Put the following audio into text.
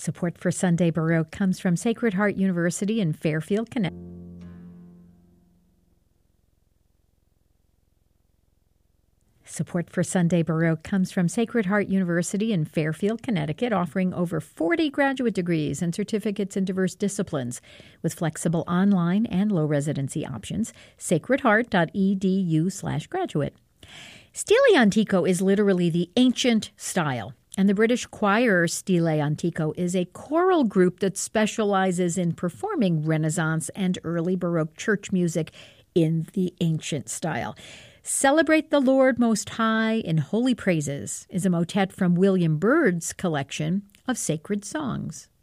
Support for Sunday Baroque comes from Sacred Heart University in Fairfield, Connecticut. Support for Sunday Baroque comes from Sacred Heart University in Fairfield, Connecticut, offering over 40 graduate degrees and certificates in diverse disciplines with flexible online and low residency options. sacredheart.edu/graduate. Stile Antico is literally the ancient style, and the British choir Stile Antico is a choral group that specializes in performing Renaissance and early Baroque church music in the ancient style. Celebrate the Lord Most High in Holy Praises is a motet from William Byrd's collection of sacred songs.